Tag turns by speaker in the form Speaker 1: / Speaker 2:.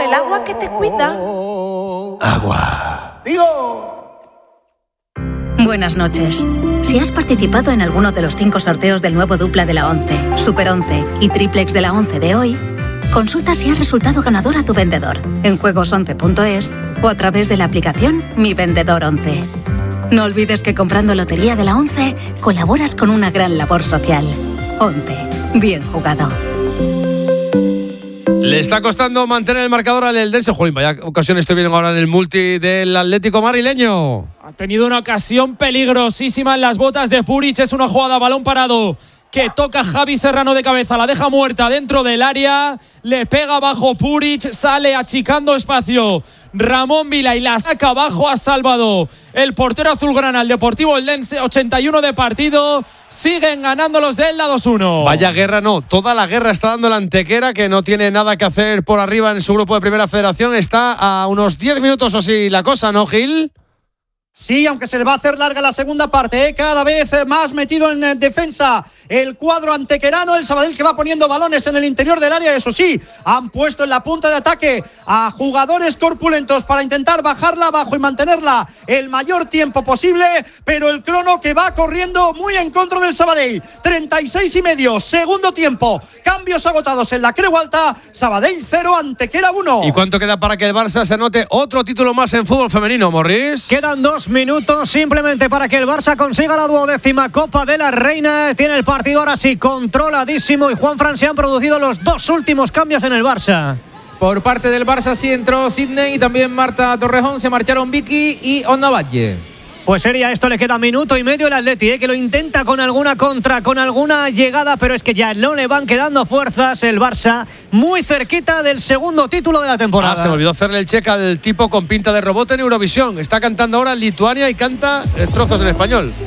Speaker 1: el agua que te cuida.
Speaker 2: Agua.
Speaker 3: Buenas noches. Si has participado en alguno de los 5 sorteos del nuevo dupla de la 11, Super 11 y Triplex de la 11 de hoy, consulta si has resultado ganador a tu vendedor en juegos11.es o a través de la aplicación Mi Vendedor 11. No olvides que comprando Lotería de la 11 colaboras con una gran labor social. 11. Bien jugado.
Speaker 2: Le está costando mantener el marcador al Eldense. Jolín, vaya ocasión estoy viendo ahora en el multi del Atlético madrileño.
Speaker 4: Ha tenido una ocasión peligrosísima en las botas de Puric. Es una jugada a balón parado que toca Javi Serrano de cabeza. La deja muerta dentro del área. Le pega abajo Puric. Sale achicando espacio Ramón Vila y la saca abajo. Ha salvado el portero azulgrana, el Deportivo Eldense. 81 de partido. Siguen ganando los de Elda 2-1.
Speaker 2: Vaya guerra, no. Toda la guerra está dando la Antequera, que no tiene nada que hacer por arriba en su grupo de Primera Federación. Está a unos 10 minutos o así la cosa, ¿no, Gil?
Speaker 5: Sí, aunque se le va a hacer larga la segunda parte, cada vez más metido en defensa el cuadro antequerano, el Sabadell que va poniendo balones en el interior del área, eso sí, han puesto en la punta de ataque a jugadores corpulentos para intentar bajarla abajo y mantenerla el mayor tiempo posible, pero el crono que va corriendo muy en contra del Sabadell. 36,5, segundo tiempo, cambios agotados en la Creu Alta, Sabadell 0, Antequera 1.
Speaker 2: ¿Y cuánto queda para que el Barça se anote otro título más en fútbol femenino, Morris?
Speaker 6: Quedan 2 minutos simplemente para que el Barça consiga la 12ª Copa de la Reina. Tiene el partido ahora sí controladísimo y Juanfran, se han producido los 2 últimos cambios en el Barça.
Speaker 7: Por parte del Barça sí entró Sidney y también Marta Torrejón. Se marcharon Vicky y Onda Valle.
Speaker 6: Pues sería esto, le queda minuto y medio el Atleti, que lo intenta con alguna contra, con alguna llegada, pero es que ya no le van quedando fuerzas. El Barça muy cerquita del segundo título de la temporada.
Speaker 2: Se me olvidó hacerle el check al tipo con pinta de robot en Eurovisión. Está cantando ahora Lituania y canta trozos en español.